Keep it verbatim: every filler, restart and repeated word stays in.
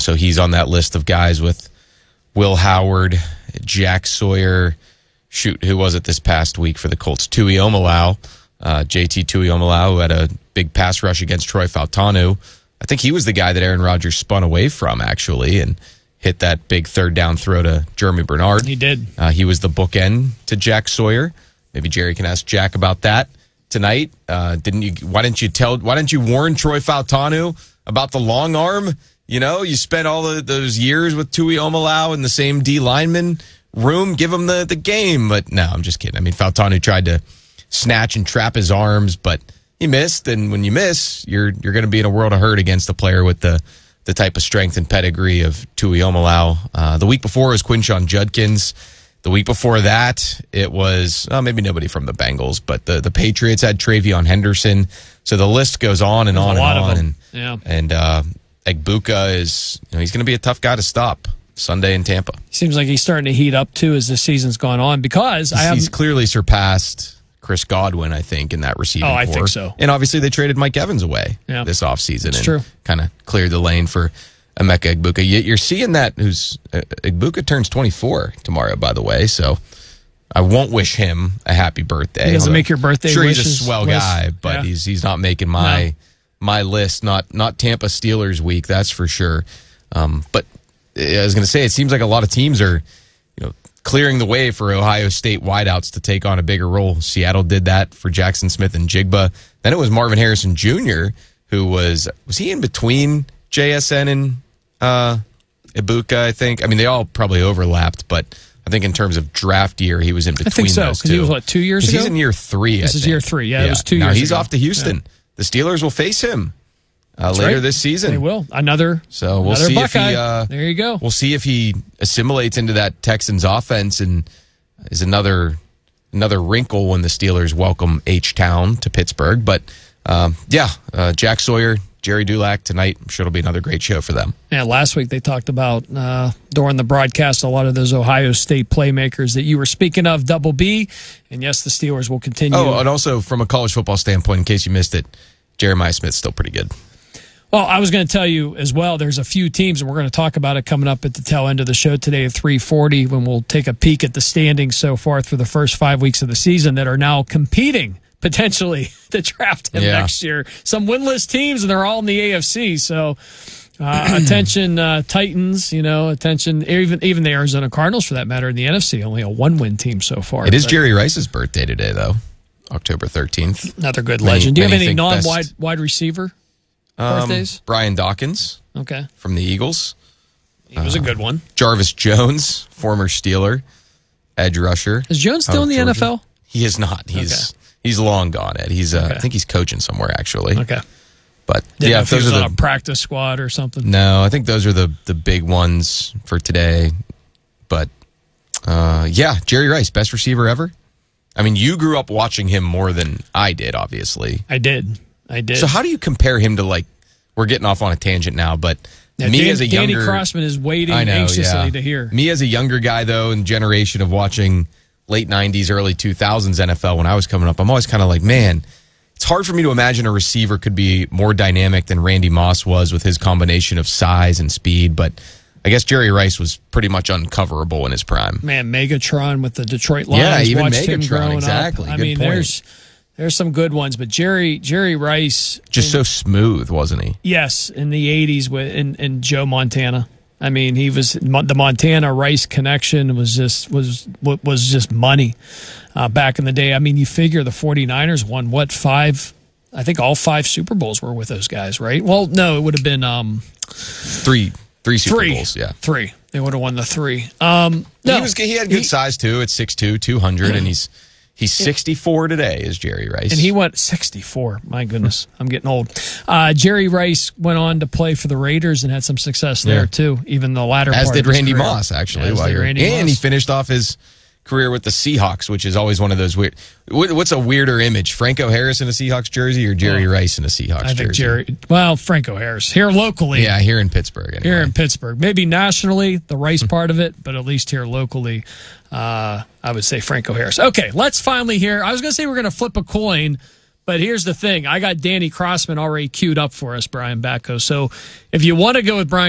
so he's on that list of guys with Will Howard, Jack Sawyer. Shoot, who was it this past week for the Colts? Tuiomalau, uh, J T Tuiomalau, who had a big pass rush against Troy Fautanu. I think he was the guy that Aaron Rodgers spun away from, actually, and hit that big third down throw to Jeremy Bernard. He did. Uh, he was the bookend to Jack Sawyer. Maybe Jerry can ask Jack about that tonight. Uh, didn't you? Why didn't you tell? Why didn't you warn Troy Fautanu about the long arm? You know, you spent all the, those years with Tuiomalau in the same D lineman room. Give him the, the game. But no, I'm just kidding. I mean, Fautanu tried to snatch and trap his arms, but he missed. And when you miss, you're you're going to be in a world of hurt against a player with the the type of strength and pedigree of Tuiomalau. Uh, the week before was Quinshon Judkins. The week before that, it was oh, maybe nobody from the Bengals, but the, the Patriots had Travion Henderson. So the list goes on and There's on a lot and on. of And, yeah. and uh, Egbuka is, you know, he's going to be a tough guy to stop Sunday in Tampa. Seems like he's starting to heat up, too, as the season's gone on, because he's, I have he's clearly surpassed Chris Godwin, I think, in that receiving Oh, I core. think so. And obviously they traded Mike Evans away yeah. this offseason and true. kind of cleared the lane for Emeka Egbuka. You're seeing that who's uh, Egbuka turns twenty-four tomorrow, by the way, so I won't wish him a happy birthday. He doesn't make your birthday Sure, wishes he's a swell list. guy, but Yeah. he's he's not making my No. my list. Not not Tampa Steelers week, that's for sure. Um, but I was going to say, it seems like a lot of teams are, you know, clearing the way for Ohio State wideouts to take on a bigger role. Seattle did that for Jackson Smith and Jigba. Then it was Marvin Harrison Junior, who was was he in between J S N and uh, Ibuka, I think. I mean, they all probably overlapped, but I think in terms of draft year, he was in between I think so, those because two. he was, what, two years ago? He's in year three, This I is think. year three. Yeah, it was two now years he's ago. off to Houston. Yeah. The Steelers will face him uh, That's later right. this season. They will. Another, So we'll another see Buckeye. if he. Uh, there you go. We'll see if he assimilates into that Texans offense and is another another wrinkle when the Steelers welcome H-Town to Pittsburgh. But um, yeah, uh, Jack Sawyer, Jerry Dulac tonight. I'm sure it'll be another great show for them. Yeah, last week they talked about uh, during the broadcast a lot of those Ohio State playmakers that you were speaking of, Double B, and yes, the Steelers will continue. Oh, and also from a college football standpoint, in case you missed it, Jeremiah Smith's still pretty good. Well, I was going to tell you as well, there's a few teams, and we're going to talk about it coming up at the tail end of the show today at three forty when we'll take a peek at the standings so far through the first five weeks of the season that are now competing potentially to draft him Yeah. next year. Some winless teams, and they're all in the A F C, so uh, attention uh, Titans, you know, attention even even the Arizona Cardinals for that matter in the N F C, only a one-win team so far. It is But Jerry Rice's birthday today, though, October thirteenth. another good Many- legend. Do you have many any think non-wide best- wide receiver Um, birthdays? Brian Dawkins Okay. from the Eagles. He was a good one. Jarvis Jones, former Steeler, edge rusher. Is Jones still Oh, in the Georgia. N F L? He is not. He's Okay. he's long gone, Ed. He's uh, Okay. I think he's coaching somewhere actually. Okay. But Didn't know yeah, if he those was are on the a practice squad or something. no. I think those are the the big ones for today. But uh, yeah, Jerry Rice, best receiver ever. I mean, you grew up watching him more than I did, obviously. I did. I did. So how do you compare him to, like, we're getting off on a tangent now, but Yeah, me Dan- as a Danny younger Crossman is waiting I know, anxiously yeah. to hear. Me as a younger guy, though, in generation of watching late nineties, early two thousands N F L when I was coming up, I'm always kind of like, man, it's hard for me to imagine a receiver could be more dynamic than Randy Moss was with his combination of size and speed. But I guess Jerry Rice was pretty much uncoverable in his prime. Man, Megatron with the Detroit Lions. Yeah, even watched him Megatron, growing exactly. Up. I Good mean, point. there's there's some good ones, but Jerry Jerry Rice, Just so smooth, wasn't he? yes, in the eighties with in, in Joe Montana. I mean, he was the Montana Rice connection was just was was just money uh, back in the day. I mean, you figure the 49ers won what five? I think all five Super Bowls were with those guys, right? Well, no, it would have been um, Three, three Super three. Bowls, yeah. Three. They would have won the three. Um, no, He was he had good he- size too at six two, two hundred, and he's he's sixty-four today. Is Jerry Rice? And he went sixty-four. My goodness, I'm getting old. Uh, Jerry Rice went on to play for the Raiders and had some success there Yeah. too. Even the latter as part did of his Randy career. Moss actually. As while did you're- Randy and Moss. he finished off his career with the Seahawks, which is always one of those weird. what- What's a weirder image, Franco Harris in a Seahawks jersey or Jerry Oh, Rice in a Seahawks I think jersey? Jerry. Well, Franco Harris here locally. Yeah, here in Pittsburgh. Anyway. Here in Pittsburgh, maybe nationally, the Rice part of it, but at least here locally, uh, I would say Franco Harris. Okay, let's finally hear. I was going to say we're going to flip a coin, but here's the thing. I got Danny Crossman already queued up for us, Brian Batko. So if you want to go with Brian